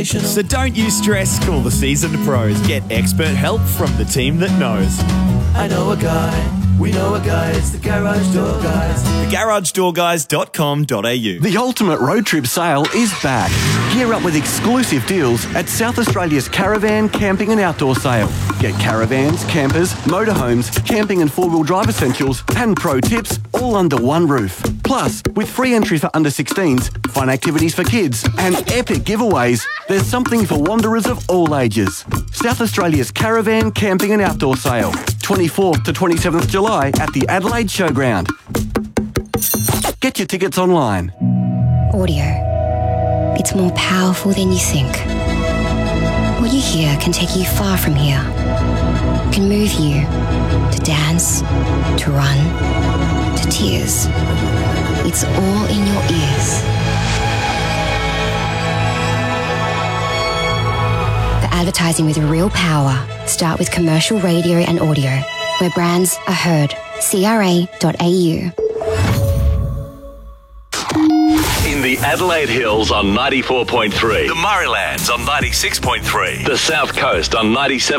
sensational. So don't you stress, call the seasoned pros. Get expert help from the team that knows. I know a guy. We know a guy, it's the Garage Door Guys. TheGarageDoorGuys.com.au. The ultimate road trip sale is back. Gear up with exclusive deals at South Australia's Caravan, Camping and Outdoor Sale. Get caravans, campers, motorhomes, camping and four-wheel drive essentials and pro tips all under one roof. Plus, with free entry for under 16s, fun activities for kids and epic giveaways, there's something for wanderers of all ages. South Australia's Caravan, Camping and Outdoor Sale. 24th to 27th July at the Adelaide Showground. Get your tickets online. Audio. It's more powerful than you think. What you hear can take you far from here. Can move you to dance, to run, to tears. It's all in your ears. For advertising with real power, start with commercial radio and audio, where brands are heard. CRA.au. In the Adelaide Hills on 94.3, the Murraylands on 96.3, the South Coast on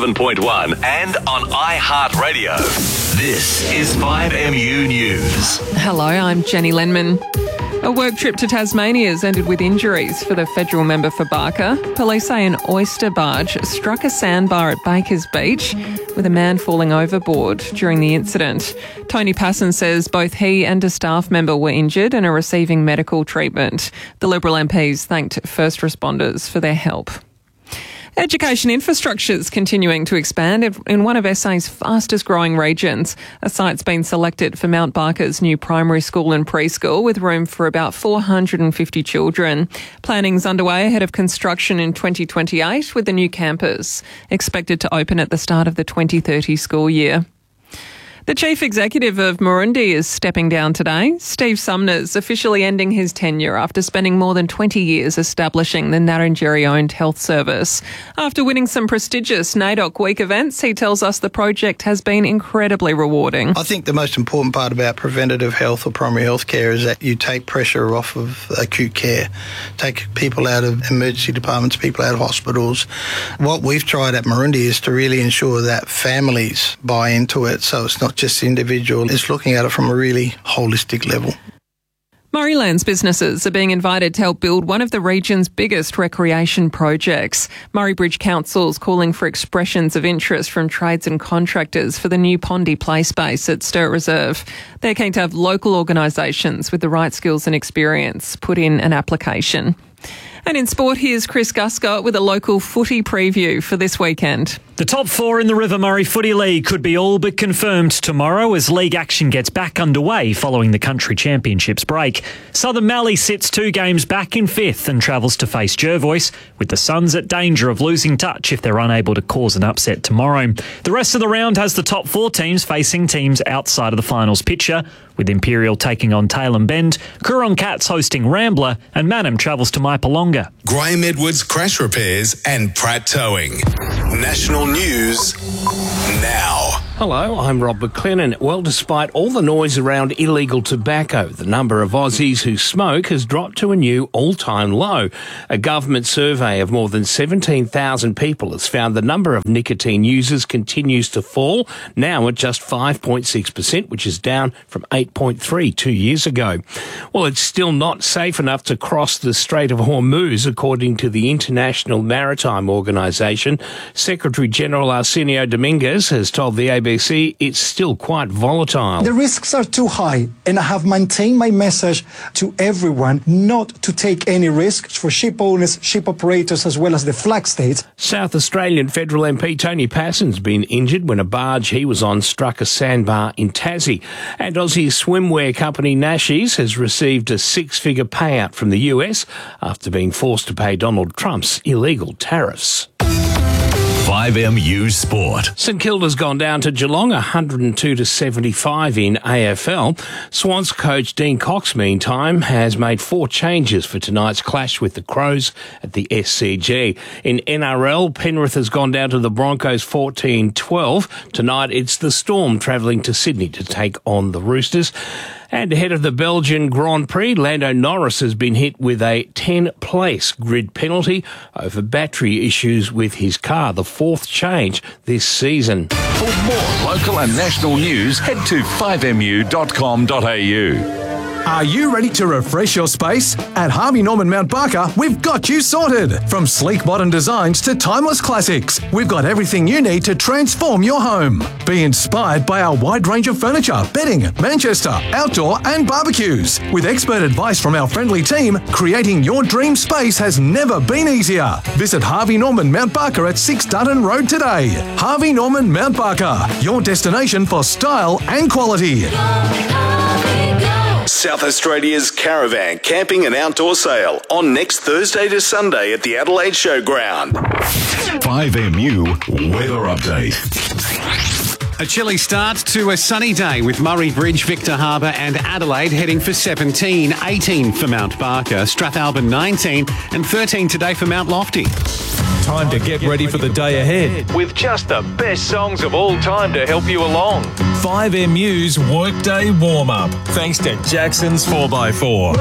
97.1 and on iHeartRadio. This is 5MU News. Hello, I'm Jenny Lenman. A work trip to Tasmania has ended with injuries for the federal member for Barker. Police say an oyster barge struck a sandbar at Bakers Beach, with a man falling overboard during the incident. Tony Passon says both he and a staff member were injured and are receiving medical treatment. The Liberal MPs thanked first responders for their help. Education infrastructure is continuing to expand in one of SA's fastest growing regions. A site's been selected for Mount Barker's new primary school and preschool with room for about 450 children. Planning's underway ahead of construction in 2028 with the new campus expected to open at the start of the 2030 school year. The chief executive of Murundi is stepping down today. Steve Sumner's officially ending his tenure after spending more than 20 years establishing the Ngarrindjeri-owned health service. After winning some prestigious NAIDOC Week events, he tells us the project has been incredibly rewarding. I think the most important part about preventative health or primary health care is that you take pressure off of acute care, take people out of emergency departments, people out of hospitals. What we've tried at Murundi is to really ensure that families buy into it, so it's not just individual, it's looking at it from a really holistic level. Murraylands businesses are being invited to help build one of the region's biggest recreation projects. Murray Bridge Council's calling for expressions of interest from trades and contractors for the new Pondy play space at Sturt Reserve. They're keen to have local organisations with the right skills and experience put in an application. And in sport, here's Chris Guscott with a local footy preview for this weekend. The top four in the River Murray Footy League could be all but confirmed tomorrow as league action gets back underway following the country championships break. Southern Mallee sits 2 games back in 5th and travels to face Jervois, with the Suns at danger of losing touch if they're unable to cause an upset tomorrow. The rest of the round has the top 4 teams facing teams outside of the finals picture, with Imperial taking on Tailem Bend, Coorong Cats hosting Rambler, and Mannum travels to Maipalonga. Graham Edwards Crash Repairs and Pratt Towing. National News now. Hello, I'm Rob McLennan. Well, despite all the noise around illegal tobacco, the number of Aussies who smoke has dropped to a new all-time low. A government survey of more than 17,000 people has found the number of nicotine users continues to fall, now at just 5.6%, which is down from 8.3 2 years ago. Well, it's still not safe enough to cross the Strait of Hormuz, according to the International Maritime Organization. Secretary-General Arsenio Dominguez has told the ABC it's still quite volatile. The risks are too high, and I have maintained my message to everyone not to take any risks for ship owners, ship operators, as well as the flag states. South Australian federal MP Tony Passon's been injured when a barge he was on struck a sandbar in Tassie. And Aussie swimwear company Nashies has received a 6-figure payout from the US after being forced to pay Donald Trump's illegal tariffs. 5MU Sport. St Kilda's gone down to Geelong 102-75 in AFL. Swans coach Dean Cox, meantime, has made 4 changes for tonight's clash with the Crows at the SCG. In NRL, Penrith has gone down to the Broncos 14-12. Tonight it's the Storm travelling to Sydney to take on the Roosters. And ahead of the Belgian Grand Prix, Lando Norris has been hit with a 10-place grid penalty over battery issues with his car, the fourth change this season. For more local and national news, head to 5mu.com.au. Are you ready to refresh your space? At Harvey Norman Mount Barker, we've got you sorted. From sleek modern designs to timeless classics, we've got everything you need to transform your home. Be inspired by our wide range of furniture, bedding, Manchester, outdoor and barbecues. With expert advice from our friendly team, creating your dream space has never been easier. Visit Harvey Norman Mount Barker at 6 Dutton Road today. Harvey Norman Mount Barker, your destination for style and quality. South Australia's caravan, camping and outdoor sale on next Thursday to Sunday at the Adelaide Showground. 5MU Weather Update. A chilly start to a sunny day with Murray Bridge, Victor Harbour and Adelaide heading for 17, 18 for Mount Barker, Strathalbyn 19 and 13 today for Mount Lofty. Time to get ready for the day ahead with just the best songs of all time to help you along. 5MU's Workday Warm-Up, thanks to Jackson's 4x4.